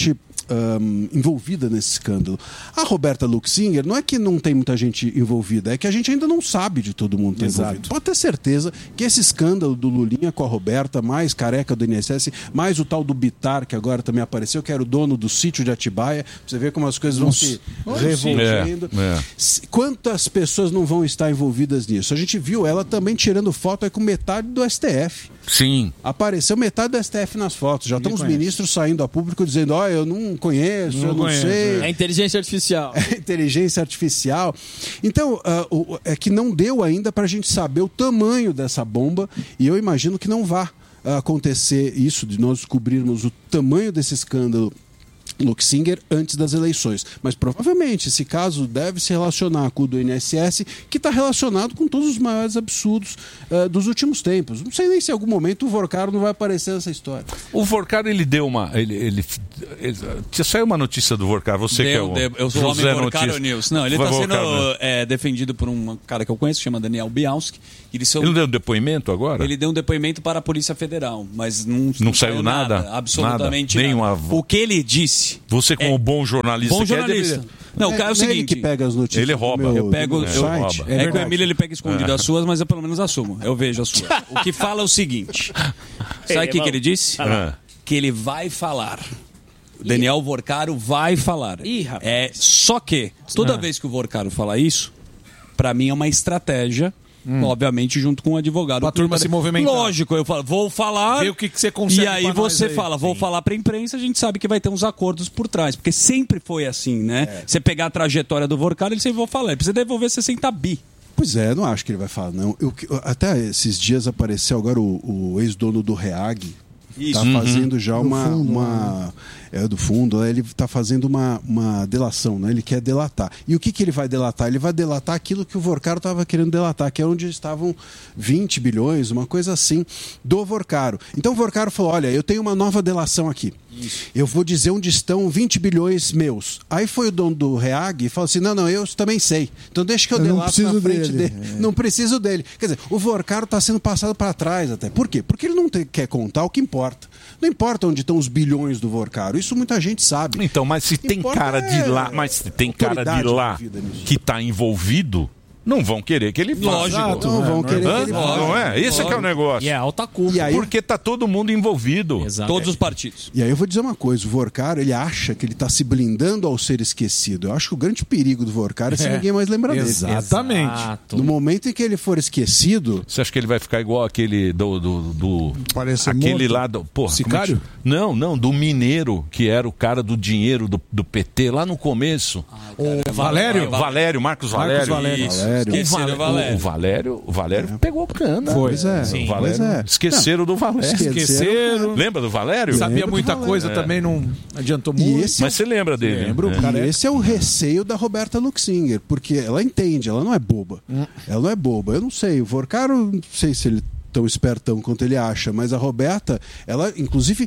Um, envolvida nesse escândalo. A Roberta Luxinger não é que não tem muita gente envolvida, é que a gente ainda não sabe de todo mundo que está envolvido. Pode ter certeza que esse escândalo do Lulinha com a Roberta, mais careca do I N S S, mais o tal do Bitar, que agora também apareceu, que era o dono do sítio de Atibaia, pra você ver como as coisas vão Nossa. se revolvendo. É, é. Quantas pessoas não vão estar envolvidas nisso? A gente viu ela também tirando foto aí com metade do S T F. Sim. Apareceu metade do S T F nas fotos. Já estão os ministros saindo a público dizendo, ó, oh, eu não conheço, não eu não conheço. sei. É inteligência artificial. É inteligência artificial. Então, uh, o, é que não deu ainda para a gente saber o tamanho dessa bomba e eu imagino que não vá acontecer isso, de nós descobrirmos o tamanho desse escândalo Luxinger antes das eleições. Mas provavelmente esse caso deve se relacionar com o do I N S S, que está relacionado com todos os maiores absurdos uh, dos últimos tempos. Não sei nem se em algum momento o Vorcaro não vai aparecer nessa história. O Vorcaro, ele deu uma... Ele, ele, ele, ele saiu uma notícia do Vorcaro, você deu, que é o... Deu, eu sou o homem Vorcaro News. Não, ele está sendo é, defendido por um cara que eu conheço, chama Daniel Bialski. Ele, são, ele deu um depoimento agora? Ele deu um depoimento para a Polícia Federal, mas não, não, não saiu nada? nada absolutamente nada. nada. Nenhuma... O que ele disse... Você como é, bom jornalista... Bom jornalista. Deveria... Não, o cara é o seguinte... Ele que pega as notícias. Ele rouba. Eu pego... É, eu, rouba. É, é que o Emílio ele pega escondido é. as suas, mas eu pelo menos assumo. Eu vejo as suas. O que fala é o seguinte... Sabe o que, que ele disse? É. Que ele vai falar... Daniel Vorcaro vai falar. Ih, rapaz. É, só que, toda ah. vez que o Vorcaro fala isso, pra mim é uma estratégia... Hum. Obviamente, junto com o advogado. Pra turma se movimentar. Lógico, eu falo, vou falar. Vê o que, que você consegue. E aí você aí. fala, vou Sim. falar pra imprensa, a gente sabe que vai ter uns acordos por trás. Porque sempre foi assim, né? É. Você pegar a trajetória do Vorcaro, ele sempre vai falar. Ele precisa devolver sessenta bi. Pois é, não acho que ele vai falar, não. Eu, até esses dias apareceu agora o, o ex-dono do Reag. Está uhum. fazendo já uma. Fundo, uma né? É, do fundo, né? Ele está fazendo uma, uma delação, né? Ele quer delatar. E o que, que ele vai delatar? Ele vai delatar aquilo que o Vorcaro estava querendo delatar, que é onde estavam vinte bilhões, uma coisa assim, do Vorcaro. Então o Vorcaro falou: olha, eu tenho uma nova delação aqui. Isso. Eu vou dizer onde estão vinte bilhões meus. Aí foi o dono do Reag e falou assim: não, não, eu também sei. Então deixa que eu, eu delato na frente dele. dele. É. Não preciso dele. Quer dizer, o Vorcaro está sendo passado para trás até. Por quê? Porque ele não te, quer contar o que importa. Não importa onde estão os bilhões do Vorcaro. Isso muita gente sabe. Então, mas se tem cara de lá, mas se tem cara de lá que está envolvido, não vão querer que ele faça. Lógico. Não vão querer que ele faça. Não é? Esse é que é o negócio. E é alta culpa. E aí, porque tá todo mundo envolvido. Exato. Todos os partidos. E aí eu vou dizer uma coisa, o Vorcaro, ele acha que ele está se blindando ao ser esquecido. Eu acho que o grande perigo do Vorcaro é se é. ninguém mais lembra dele. Exatamente. Exato. No momento em que ele for esquecido... Você acha que ele vai ficar igual aquele do... do, do Parece aquele morto. lá do... Porra, Sicário? É não, não, do mineiro, que era o cara do dinheiro do, do P T, lá no começo. Ah, o Valério? Valério, Marcos Valério. Marcos Valério. Isso. Valério. O Valério. O Valério, o Valério é. pegou cana. Pois é. Sim. O Valério, pois é. Esqueceram não. do Valério. Esqueceram. Lembra do Valério? Sabia Lembra muita coisa é. também, não adiantou muito. Mas é... você lembra dele? Lembro. É. E esse é o receio da Roberta Luxinger, porque ela entende, ela não é boba. Hum. Ela não é boba. Eu não sei, o Vorcaro, não sei se ele tão espertão quanto ele acha, mas a Roberta, ela, inclusive,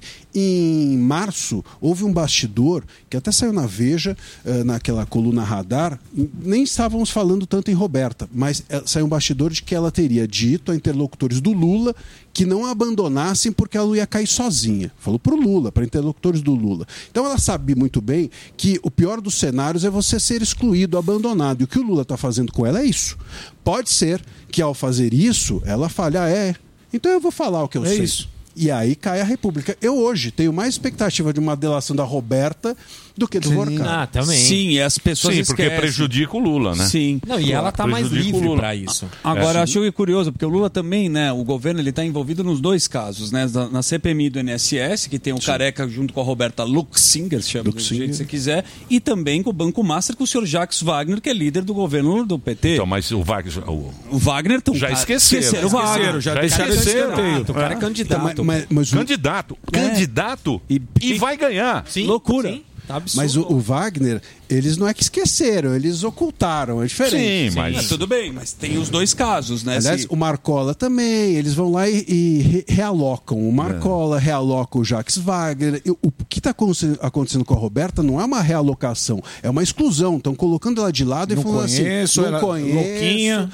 em março, houve um bastidor que até saiu na Veja, naquela coluna Radar, nem estávamos falando tanto em Roberta, mas saiu um bastidor de que ela teria dito a interlocutores do Lula que não a abandonassem porque ela ia cair sozinha. Falou para o Lula, para interlocutores do Lula. Então ela sabe muito bem que o pior dos cenários é você ser excluído, abandonado. E o que o Lula está fazendo com ela é isso. Pode ser que ao fazer isso, ela fale, ah, é, então eu vou falar o que eu é sei. Isso. E aí cai a República. Eu hoje tenho mais expectativa de uma delação da Roberta do que do Vorcaro. Ah, também. Sim, e as pessoas Sim, esquecem. porque prejudica o Lula, né? Sim. Não, e ela tá mais livre para isso. Agora, é. achei curioso, porque o Lula também, né, o governo, ele tá envolvido nos dois casos, né, na, na C P M I do I N S S, que tem um Sim. careca junto com a Roberta Luxinger, se chama Luxinger. do jeito que você quiser, e também com o Banco Master, com o senhor Jacques Wagner, que é líder do governo do P T. Então, mas o Wagner... O, o Wagner... Tão, já esqueceram. Esqueceram o Wagner. Já, já deixaram de ser. O cara é candidato. Então, mas, mas, mas, candidato. É. Candidato. E, e vai ganhar. Sim. Loucura. Sim. Tá mas o, o Wagner, eles não é que esqueceram, eles ocultaram, é diferente. Sim, mas... Sim, tudo bem, mas tem os dois casos, né? Aliás, Se... o Marcola também, eles vão lá e, e re realocam o Marcola, é. realocam o Jacques Wagner. E, o que está acontecendo com a Roberta não é uma realocação, é uma exclusão. Estão colocando ela de lado não e falando conheço, assim, não conheço. Louquinha.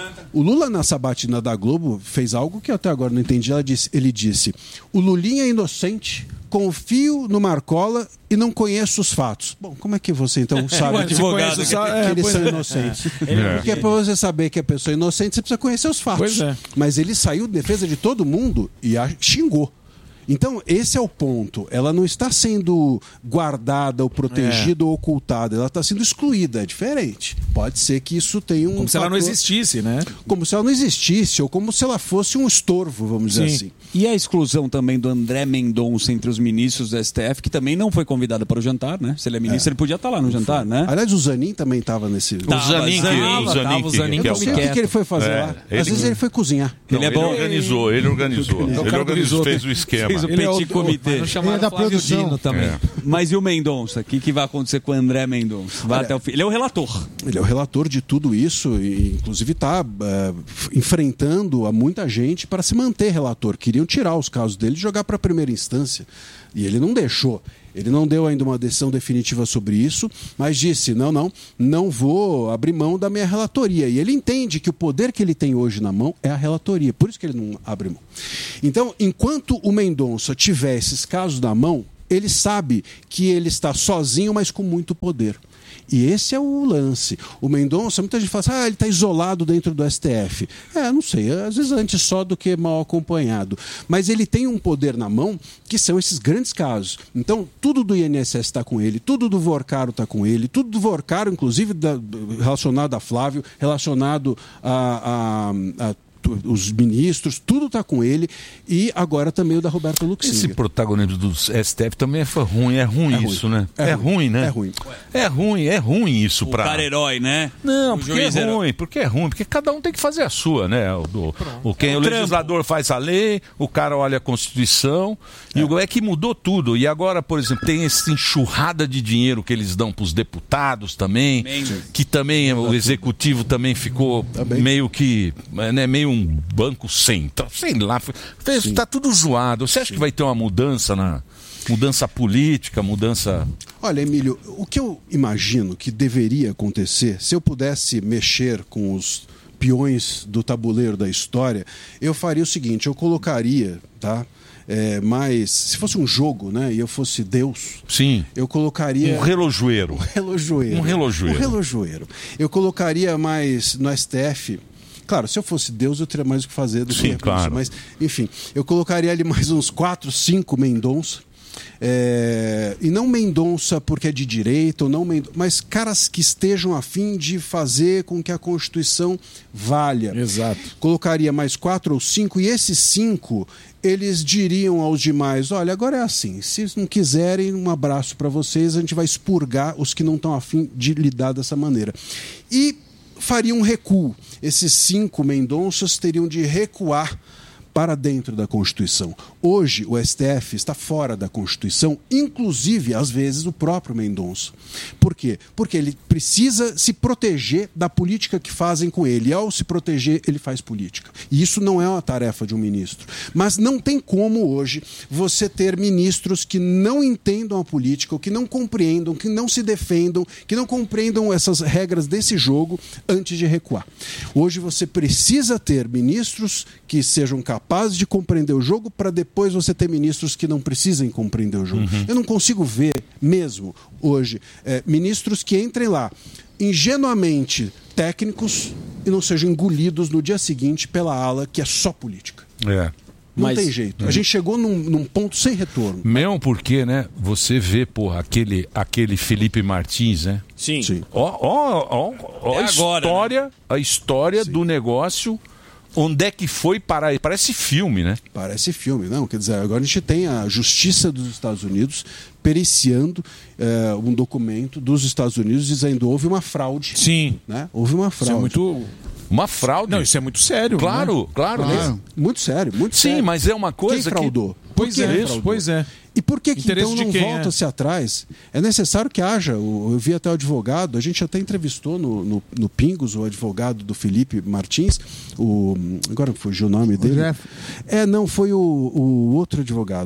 O Lula, na sabatina da Globo, fez algo que eu até agora não entendi. Ela disse, ele disse, o Lulinha é inocente, confio no Marcola e não conheço os fatos. Bom, como é que você então sabe que, advogado, que, é, que eles são é. inocentes? É. Porque para você saber que a pessoa é inocente, você precisa conhecer os fatos. Pois é. Mas ele saiu de defesa de todo mundo e a xingou. Então, esse é o ponto. Ela não está sendo guardada ou protegida É. ou ocultada. Ela está sendo excluída. É diferente. Pode ser que isso tenha um Como se ela não fator- existisse, né? Como se ela não existisse, ou como se ela fosse um estorvo, vamos dizer Sim. assim. E a exclusão também do André Mendonça entre os ministros do S T F, que também não foi convidado para o jantar, né? Se ele é ministro, É. ele podia estar lá no jantar, né? Aliás, o Zanin também estava nesse... Tava, O Zanin, que, tava, o Zanin, tava, o que, Zanin que é Eu não sei o que, que ele foi fazer É, lá. ele- Às vezes ele foi cozinhar. Não, Ele é ele bom. organizou, ele organizou. É o Ele cara organizou, organizou, fez o esquema. Fez o Ele é o- petit o- comitê. mas não chamaram Ele é da Flávio produção. Dino também. É. Mas e o Mendonça? O que, que vai acontecer com o André Mendonça? Vai Olha, até o fim. Ele é o relator. Ele é o relator de tudo isso e, inclusive, está enfrentando a muita gente para se manter relator. Queriam tirar os casos dele e jogar para a primeira instância. E ele não deixou. Ele não deu ainda uma decisão definitiva sobre isso, mas disse, não, não, não vou abrir mão da minha relatoria. E ele entende que o poder que ele tem hoje na mão é a relatoria, por isso que ele não abre mão. Então, enquanto o Mendonça tiver esses casos na mão, ele sabe que ele está sozinho, mas com muito poder. E esse é o lance. O Mendonça, muita gente fala assim, ah, ele está isolado dentro do S T F. É, não sei, às vezes antes só do que mal acompanhado. Mas ele tem um poder na mão que são esses grandes casos. Então, tudo do I N S S está com ele, tudo do Vorcaro está com ele, tudo do Vorcaro, inclusive da, relacionado a Flávio, relacionado a... a, a os ministros, tudo está com ele, e agora também o da Roberta Luxemburgo. Esse protagonismo do S T F também foi ruim, é ruim, É ruim. isso, né? É É, ruim. ruim, né? É ruim. É ruim, é ruim isso O pra... cara herói, né? Não, O porque juiz é herói. ruim, porque é ruim, porque cada um tem que fazer a sua, né? O, do- o, quem, É o um legislador faz a lei, o cara olha a Constituição, e o é que mudou tudo. E agora, por exemplo, tem essa enxurrada de dinheiro que eles dão para os deputados também, que também o executivo também ficou meio que, né, meio um banco central, sei lá, fez, tá tudo zoado. Você acha que vai ter uma mudança na mudança política, mudança... Olha, Emílio, o que eu imagino que deveria acontecer, se eu pudesse mexer com os peões do tabuleiro da história, eu faria o seguinte, eu colocaria, tá? É, mas se fosse um jogo, né, e eu fosse Deus, sim, eu colocaria um relojoeiro, um relojoeiro, um relojoeiro, um relojoeiro. Eu colocaria mais no S T F. Claro, se eu fosse Deus, eu teria mais o que fazer do Sim, que claro. isso. Mas, enfim, eu colocaria ali mais uns quatro, cinco Mendonça. É, e não Mendonça porque é de direita, ou não Mendonça, mas caras que estejam a fim de fazer com que a Constituição valha. Exato. Colocaria mais quatro ou cinco, e esses cinco, eles diriam aos demais, olha, agora é assim, se não quiserem, um abraço para vocês, a gente vai expurgar os que não estão a fim de lidar dessa maneira. E faria um recuo. Esses cinco Mendonças teriam de recuar para dentro da Constituição. Hoje, o S T F está fora da Constituição, inclusive, às vezes, o próprio Mendonça. Por quê? Porque ele precisa se proteger da política que fazem com ele. E, ao se proteger, ele faz política. E isso não é uma tarefa de um ministro. Mas não tem como, hoje, você ter ministros que não entendam a política, ou que não compreendam, que não se defendam, que não compreendam essas regras desse jogo antes de recuar. Hoje, você precisa ter ministros que sejam capazes capazes de compreender o jogo para depois você ter ministros que não precisem compreender o jogo. Uhum. Eu não consigo ver mesmo hoje é, ministros que entrem lá ingenuamente técnicos e não sejam engolidos no dia seguinte pela ala que é só política. É. Não Mas, tem jeito. É. A gente chegou num, num ponto sem retorno. Mesmo porque, né, você vê, porra, aquele, aquele Felipe Martins, né? Sim. Sim. Ó, ó, ó, ó É a agora, história, a história Sim. do negócio. Onde é que foi parar? Parece filme, né? Parece filme, não. Quer dizer, agora a gente tem a Justiça dos Estados Unidos periciando é, um documento dos Estados Unidos dizendo que houve uma fraude. Sim. Né? Houve uma fraude. Isso é muito... Uma fraude. Não, isso é muito sério. Claro, né? claro. Claro. Muito sério, muito Sim, sério. mas é uma coisa Quem fraudou? que... Pois Por que é, fraudou? pois é. E por que, que Interesse então de não quem, volta-se atrás? É necessário que haja. Eu vi até o advogado, a gente até entrevistou no, no, no Pingos o advogado do Felipe Martins, o, agora fugiu o nome dele. Jeff. É, não, foi o, o outro advogado.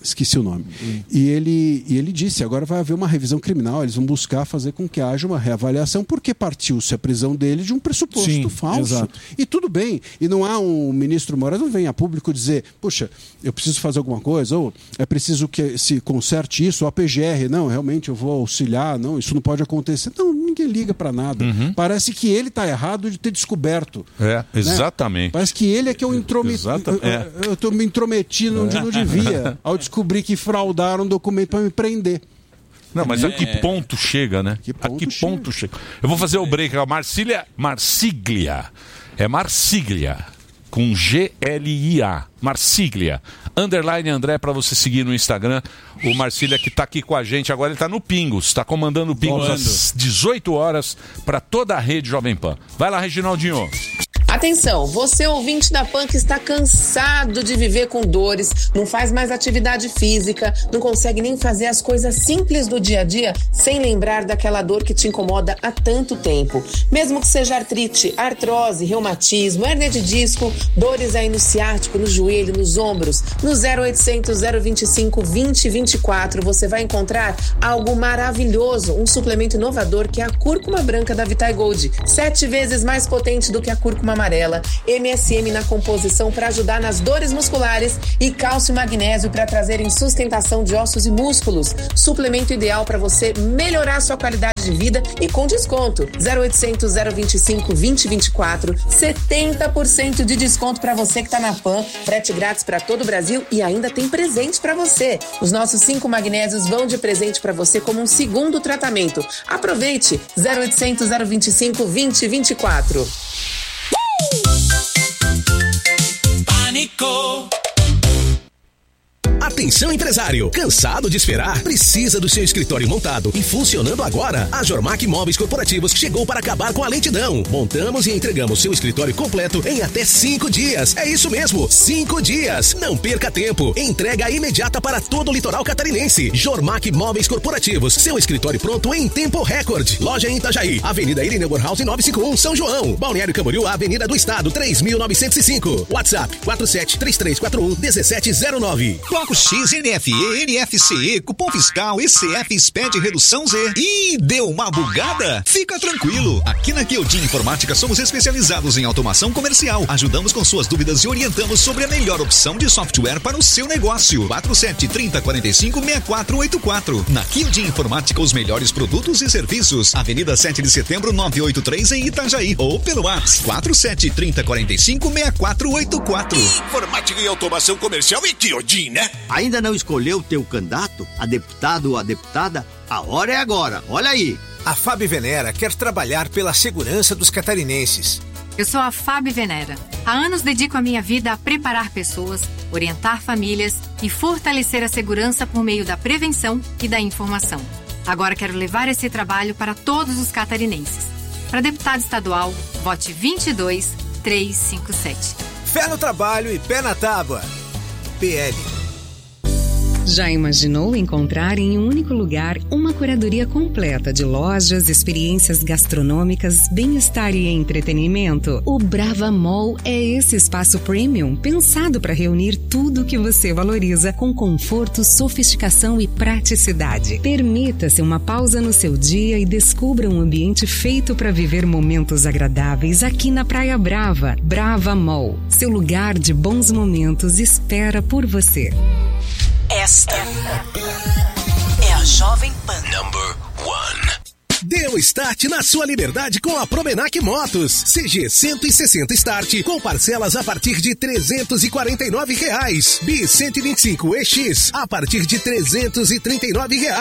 Esqueci o nome. E ele, e ele disse, agora vai haver uma revisão criminal, eles vão buscar fazer com que haja uma reavaliação, porque partiu-se a prisão dele de um pressuposto Sim, falso. exato. E tudo bem. E não há um ministro Moraes, não vem a público dizer, puxa, eu preciso fazer alguma coisa, ou é preciso que se conserte isso, ou a P G R, não, realmente eu vou auxiliar, não, isso não pode acontecer. Não, ninguém liga para nada. Uhum. Parece que ele está errado de ter descoberto. É, exatamente. Né? Parece que ele é que eu intrometi. É. Eu estou me intrometendo onde não devia, ao descobrir que fraudaram um documento para me prender. Não, mas É. a que ponto chega, né? Que ponto a que chega? ponto chega? Eu vou fazer o break. A Marcília, Marsiglia. É Marsiglia. Com G L I A. Marsiglia. Underline André para você seguir no Instagram. O Marcília que está aqui com a gente. Agora ele está no Pingos. Está comandando o Pingos Voando. às dezoito horas para toda a rede Jovem Pan. Vai lá, Reginaldinho. Atenção, você ouvinte da Pan que está cansado de viver com dores, não faz mais atividade física, não consegue nem fazer as coisas simples do dia a dia sem lembrar daquela dor que te incomoda há tanto tempo. Mesmo que seja artrite, artrose, reumatismo, hérnia de disco, dores aí no ciático, no joelho, nos ombros, no zero oitocentos, zero vinte e cinco, vinte, vinte e quatro você vai encontrar algo maravilhoso, um suplemento inovador que é a cúrcuma branca da Vitae Gold, sete vezes mais potente do que a cúrcuma amarela, M S M na composição para ajudar nas dores musculares e cálcio e magnésio para trazerem sustentação de ossos e músculos. Suplemento ideal para você melhorar sua qualidade de vida e com desconto. zero oitocentos, zero vinte e cinco, vinte, vinte e quatro, setenta por cento de desconto para você que está na Pan, frete grátis para todo o Brasil e ainda tem presente para você. Os nossos cinco magnésios vão de presente para você como um segundo tratamento. Aproveite. zero oitocentos, zero vinte e cinco, vinte, vinte e quatro. Pânico. Atenção empresário, cansado de esperar? Precisa do seu escritório montado e funcionando agora? A Jormac Móveis Corporativos chegou para acabar com a lentidão. Montamos e entregamos seu escritório completo em até cinco dias. É isso mesmo, cinco dias. Não perca tempo. Entrega imediata para todo o litoral catarinense. Jormac Móveis Corporativos, seu escritório pronto em tempo recorde. Loja em Itajaí, Avenida Irineu Bornhausen novecentos e cinquenta e um, São João. Balneário Camboriú, Avenida do Estado, três mil novecentos e cinco. WhatsApp quatro sete três três quatro um um sete zero nove. Bloco X, N F E, N F C E, cupom fiscal, E C F, S P E D, redução Z. Ih, deu uma bugada? Fica tranquilo. Aqui na Kyodin Informática somos especializados em automação comercial. Ajudamos com suas dúvidas e orientamos sobre a melhor opção de software para o seu negócio. quatro sete três zero quatro cinco seis quatro oito quatro. Na Kyodin Informática, os melhores produtos e serviços. Avenida sete de setembro, novecentos e oitenta e três em Itajaí. Ou pelo WhatsApp quatro sete três zero quatro cinco seis quatro oito quatro. Informática e automação comercial e Kyodin, né? Ainda não escolheu o teu candidato, a deputado ou a deputada? A hora é agora, olha aí. A Fábio Venera quer trabalhar pela segurança dos catarinenses. Eu sou a Fábio Venera. Há anos dedico a minha vida a preparar pessoas, orientar famílias e fortalecer a segurança por meio da prevenção e da informação. Agora quero levar esse trabalho para todos os catarinenses. Para deputado estadual, vote vinte e dois trezentos e cinquenta e sete. Fé no trabalho e pé na tábua. P L. Já imaginou encontrar em um único lugar uma curadoria completa de lojas, experiências gastronômicas, bem-estar e entretenimento? O Brava Mall é esse espaço premium pensado para reunir tudo o que você valoriza com conforto, sofisticação e praticidade. Permita-se uma pausa no seu dia e descubra um ambiente feito para viver momentos agradáveis aqui na Praia Brava. Brava Mall, seu lugar de bons momentos espera por você. Esta é a Jovem Pan. Number one. Dê o start na sua liberdade com a Promenac Motos. C G cento e sessenta Start com parcelas a partir de trezentos e quarenta e nove reais. B cento e vinte e cinco E X a partir de trezentos e trinta e nove reais.